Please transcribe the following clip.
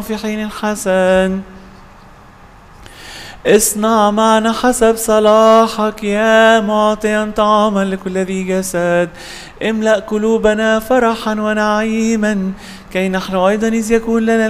في حين حسن. اصنع معنا حسب صلاحك يا معطيا طعاما لكل ذي جسد. املأ قلوبنا فرحا ونعيما كي نحن أيضا إذ يكون لنا